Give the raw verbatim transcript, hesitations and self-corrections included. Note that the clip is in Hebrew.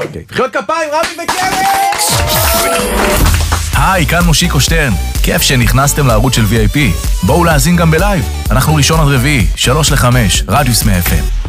מחיאות כפיים, רבי וקרן! היי, כאן מושיקו שטרן. כיף שנכנסתם לערוץ של וי איי פי. בואו להאזין גם בלייב. אנחנו ראשון עד רביעי, שלוש לחמש, רדיוס מאה אף אם.